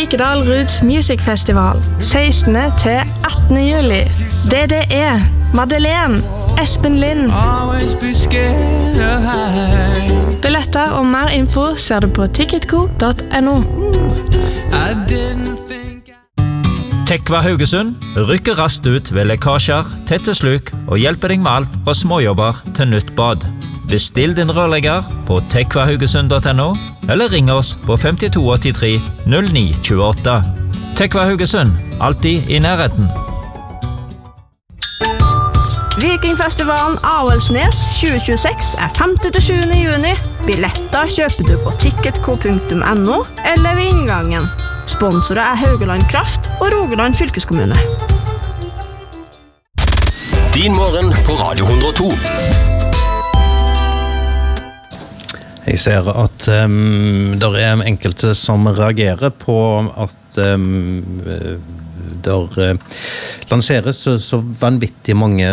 Vikedal Roots Music Festival 16. til 18. juli. DDE, Madeleine, Espen Lind. Billetter og mer info ser du på ticketco.no. Tekva Haugesund rykker raskt ut ved lekkasjer, tette sluk og hjelper deg med alt fra småjobber til nytt bad. Bestill din rørlegger på tekvahaugesund.no eller ring oss på 5283 0928. Tekva Haugesund, alltid i nærheten. Vikingfestivalen Avaldsnes 2026 er 5.–7. juni. Billetter kjøper du på ticketco.no eller ved inngangen. Sponsorer er Haugaland Kraft og Rogaland fylkeskommune. Din morgen på Radio 102. Jeg ser at det er enkelte som reagerer på at der lanseres så vanvittig mange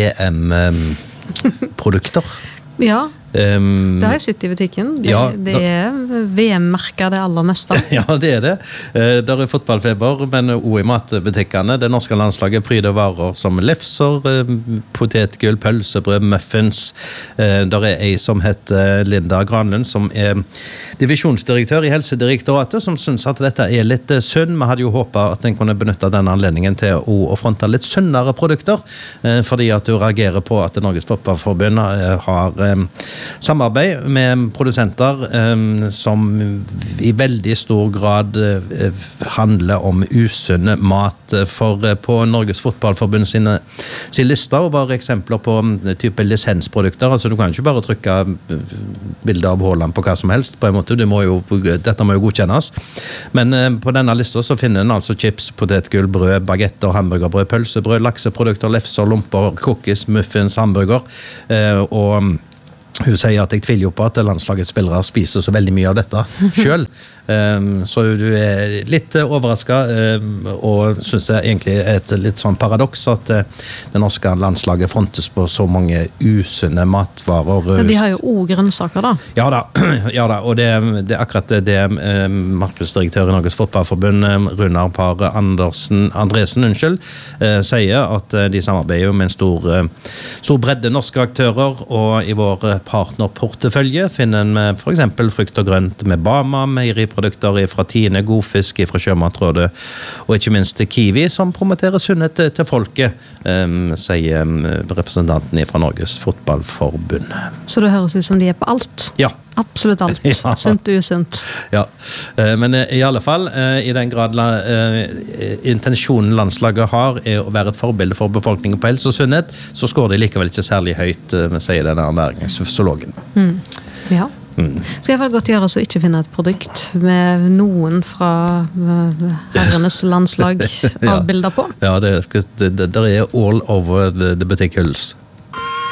VM-produkter. Ja, det har jeg sett i butikken. Det er VM-merket det aller meste. Ja, det er det. Der er fotballfeber, men også i matbutikkene. Det norske landslaget pryder varer som lefser, potetgull, pølsebrød, muffins. Der er en som heter Linda Granlund, som er divisjonsdirektør i Helsedirektoratet, som synes at dette er litt synd. Vi hadde jo håpet at en kunne benytte denne anledningen til å fronte litt sunnere produkter, fordi at du reagerer på at Norges Fotballforbund har samarbeid med produsenter som i veldig stor grad handler om usunn mat, for på Norges Fotballforbund sin liste over eksempler på type lisensprodukter, altså du kan ikke bare trykke bilder av Haaland på hva som helst, på en måte, dette må jo godkjennes, men på denne lista så finner en altså chips, potetgull, brød, bagetter, hamburgerbrød, pølsebrød, lakseprodukter, lefser, lomper, cookies, muffins, hamburger, og hun sier at jeg tviler jo på at landslagets spillere spiser så veldig mye av dette selv. Så du er litt overrasket og synes det egentlig er et litt sånn paradoks at det norske landslaget frontes på så mange usunne matvarer. Men de har jo også grønnsaker da. Ja da, og det er akkurat det markedsdirektør i Norges Fotballforbund, Runar Par Andresen, sier at de samarbeider med en stor bredde norske aktører, og i vår partnerportefølje finner en for eksempel frukt og grønt med Bama, meieriprodukter fra Tine, Godfisk fra Sjømatrådet, og ikke minst Kiwi, som promoterer sunnhet til folket, sier representanten fra Norges Fotballforbund. Så det høres ut som de er på alt? Ja. Absolutt alt. Ja. Sunt og usunt. Ja, men i alle fall, i den grad intensjonen landslaget har er å være et forbilde for befolkningen på helse og sunnhet, så skår det likevel ikke særlig høyt, sier denne ernæringsfysiologen. Ja. Skal jeg vel godt gjøre så ikke finne et produkt med noen fra herrenes landslag av bilder på? Ja, det er all over the butikkhyls.